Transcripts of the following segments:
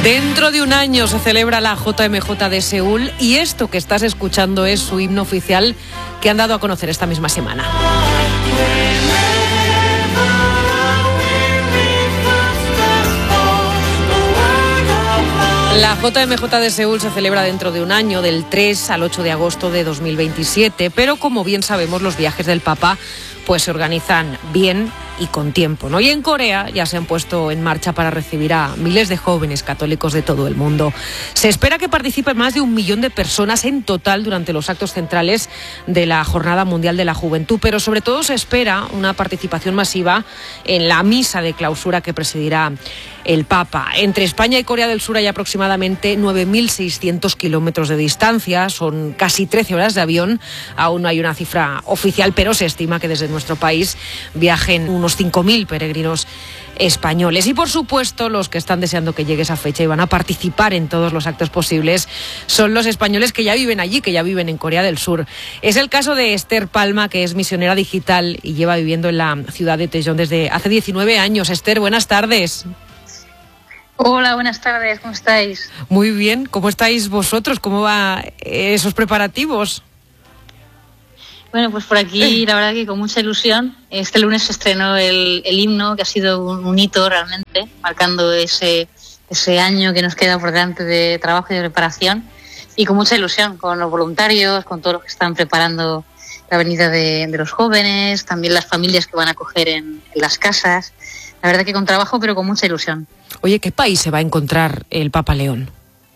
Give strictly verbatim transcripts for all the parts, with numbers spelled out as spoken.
Dentro de un año se celebra la J M J de Seúl y esto que estás escuchando es su himno oficial que han dado a conocer esta misma semana. La J M J de Seúl se celebra dentro de un año, del tres al ocho de agosto de dos mil veintisiete, pero como bien sabemos los viajes del Papa pues se organizan bien y con tiempo, ¿no? Y en Corea ya se han puesto en marcha para recibir a miles de jóvenes católicos de todo el mundo. Se espera que participen más de un millón de personas en total durante los actos centrales de la Jornada Mundial de la Juventud, pero sobre todo se espera una participación masiva en la misa de clausura que presidirá el Papa. Entre España y Corea del Sur hay aproximadamente nueve mil seiscientos kilómetros de distancia, son casi trece horas de avión. Aún no hay una cifra oficial, pero se estima que desde nuestro país viajen unos cinco mil peregrinos españoles. Y por supuesto, los que están deseando que llegue esa fecha y van a participar en todos los actos posibles son los españoles que ya viven allí, que ya viven en Corea del Sur. Es el caso de Esther Palma, que es misionera digital y lleva viviendo en la ciudad de Daejeon desde hace diecinueve años. Esther, buenas tardes. Hola, buenas tardes, ¿cómo estáis? Muy bien, ¿cómo estáis vosotros? ¿Cómo van esos preparativos? Bueno, pues por aquí la verdad que con mucha ilusión. Este lunes se estrenó el, el himno, que ha sido un, un hito realmente, marcando ese, ese año que nos queda por delante de trabajo y de preparación. Y con mucha ilusión, con los voluntarios, con todos los que están preparando la venida de, de los jóvenes, también las familias que van a acoger en, en las casas. La verdad que con trabajo, pero con mucha ilusión. Oye, ¿qué país se va a encontrar el Papa León?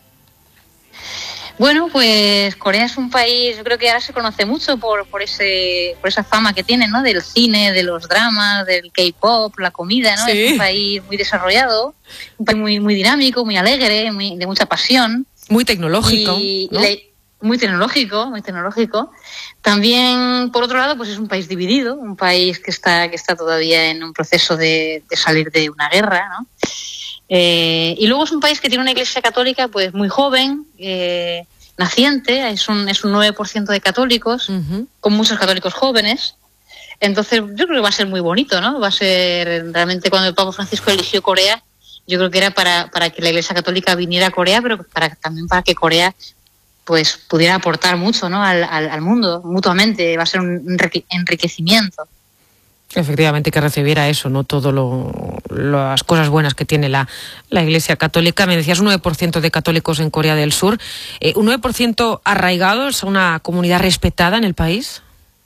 Bueno, pues Corea es un país, yo creo que ahora se conoce mucho por, por ese por esa fama que tiene, ¿no? Del cine, de los dramas, del K-pop, la comida, ¿no? Sí. Es un país muy desarrollado, un país muy muy dinámico, muy alegre, muy, de mucha pasión. Muy tecnológico, y, ¿no? y la, muy tecnológico, muy tecnológico. También, por otro lado, pues es un país dividido, un país que está que está todavía en un proceso de, de salir de una guerra, ¿no? Eh, y luego es un país que tiene una iglesia católica pues muy joven, eh, naciente, es un, es un nueve por ciento de católicos, uh-huh. con muchos católicos jóvenes. Entonces yo creo que va a ser muy bonito, ¿no? Va a ser realmente, cuando el Papa Francisco eligió Corea, yo creo que era para, para que la iglesia católica viniera a Corea, pero para, también para que Corea pues pudiera aportar mucho, ¿no? al, al, al mundo mutuamente. Va a ser un enriquecimiento. Efectivamente, que recibiera eso, ¿no? Todo lo, las cosas buenas que tiene la, la Iglesia Católica. Me decías un nueve por ciento de católicos en Corea del Sur. Eh, ¿Un nueve por ciento arraigado? ¿Es una comunidad respetada en el país?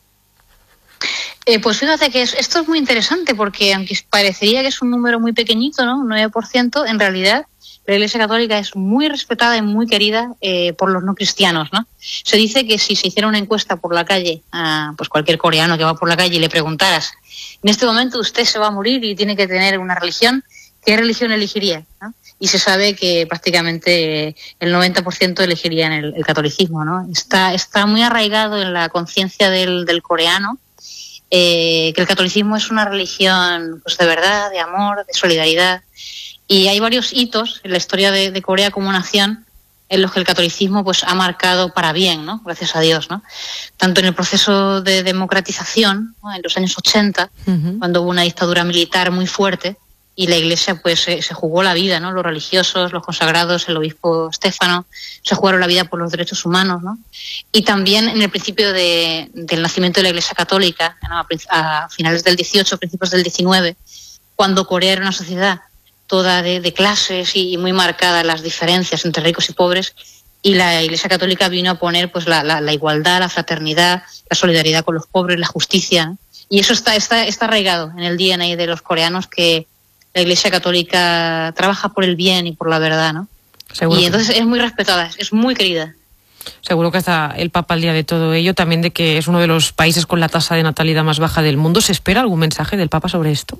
Eh, pues fíjate que es, esto es muy interesante, porque aunque parecería que es un número muy pequeñito, ¿no? Un nueve por ciento, en realidad la Iglesia Católica es muy respetada y muy querida eh, por los no cristianos, ¿no? Se dice que si se hiciera una encuesta por la calle a pues cualquier coreano que va por la calle y le preguntaras, en este momento usted se va a morir y tiene que tener una religión, ¿qué religión elegiría? ¿No? Y se sabe que prácticamente el noventa por ciento elegirían el, el catolicismo, ¿no? Está, está muy arraigado en la conciencia del, del coreano eh, que el catolicismo es una religión pues de verdad, de amor, de solidaridad. Y hay varios hitos en la historia de, de Corea como nación en los que el catolicismo pues ha marcado para bien, ¿no? Gracias a Dios, ¿no? Tanto en el proceso de democratización, ¿no? En los años ochenta, uh-huh. cuando hubo una dictadura militar muy fuerte y la Iglesia pues se, se jugó la vida, ¿no? Los religiosos, los consagrados, el obispo Estéfano se jugaron la vida por los derechos humanos, ¿no? Y también en el principio de, del nacimiento de la Iglesia Católica, ¿no? a, a finales del dieciocho, principios del diecinueve, cuando Corea era una sociedad toda de, de clases y, y muy marcadas las diferencias entre ricos y pobres, y la Iglesia Católica vino a poner pues la, la, la igualdad, la fraternidad, la solidaridad con los pobres, la justicia, ¿no? Y eso está, está, está arraigado en el D N A de los coreanos, que la Iglesia Católica trabaja por el bien y por la verdad, ¿no? Seguro y entonces que... es muy respetada, es muy querida. Seguro que está el Papa al día de todo ello, también de que es uno de los países con la tasa de natalidad más baja del mundo. ¿Se espera algún mensaje del Papa sobre esto?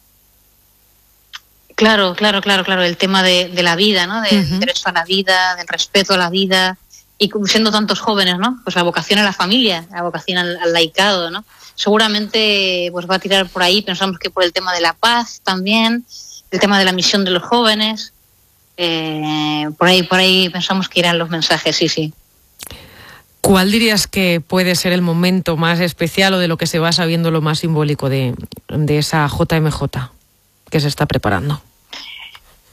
Claro, claro, claro, claro, el tema de, de la vida, ¿no? Del uh-huh. derecho a la vida, del respeto a la vida, y siendo tantos jóvenes, ¿no? Pues la vocación a la familia, la vocación al, al laicado, ¿no? Seguramente pues va a tirar por ahí, pensamos que por el tema de la paz también, el tema de la misión de los jóvenes, eh, por ahí, por ahí pensamos que irán los mensajes, sí, sí. ¿Cuál dirías que puede ser el momento más especial o de lo que se va sabiendo lo más simbólico de, de esa J M J que se está preparando?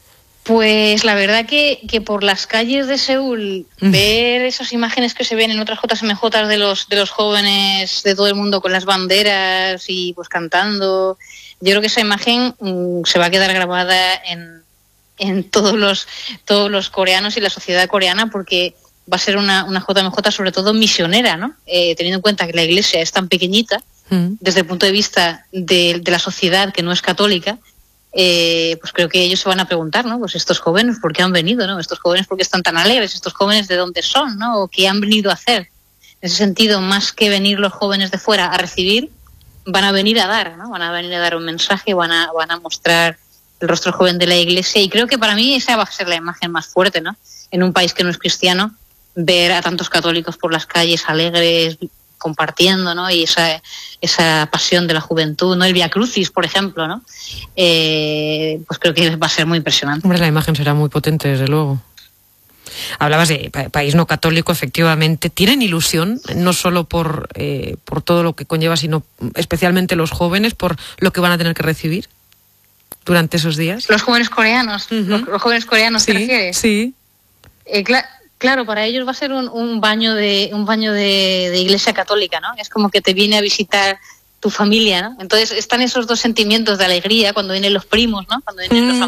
Pues la verdad que, que por las calles de Seúl, mm. ver esas imágenes que se ven en otras J M J de los de los jóvenes de todo el mundo con las banderas y pues cantando, yo creo que esa imagen mm, se va a quedar grabada en, en todos los todos los coreanos y la sociedad coreana, porque va a ser una, una J M J sobre todo misionera, ¿no? Eh, teniendo en cuenta que la iglesia es tan pequeñita, mm. desde el punto de vista de, de la sociedad que no es católica, Eh, pues creo que ellos se van a preguntar, ¿no? Pues estos jóvenes, ¿por qué han venido, no? Estos jóvenes, ¿por qué están tan alegres? Estos jóvenes, ¿de dónde son, no? ¿O qué han venido a hacer? En ese sentido, más que venir los jóvenes de fuera a recibir, van a venir a dar, ¿no? Van a venir a dar un mensaje, van a, van a mostrar el rostro joven de la iglesia, y creo que para mí esa va a ser la imagen más fuerte, ¿no? En un país que no es cristiano, ver a tantos católicos por las calles alegres, compartiendo, ¿no? Y esa esa pasión de la juventud, ¿no? El Via Crucis, por ejemplo, ¿no? Eh, pues creo que va a ser muy impresionante. Hombre, la imagen será muy potente, desde luego. Hablabas de pa- país no católico, efectivamente. ¿Tienen ilusión, no solo por, eh, por todo lo que conlleva, sino especialmente los jóvenes, por lo que van a tener que recibir durante esos días? Los jóvenes coreanos, uh-huh. los, los jóvenes coreanos, sí, ¿te refieres? Sí, eh, claro. Claro, para ellos va a ser un, un baño de un baño de, de iglesia católica, ¿no? Es como que te viene a visitar tu familia, ¿no? Entonces están esos dos sentimientos de alegría cuando vienen los primos, ¿no? Cuando vienen mm. los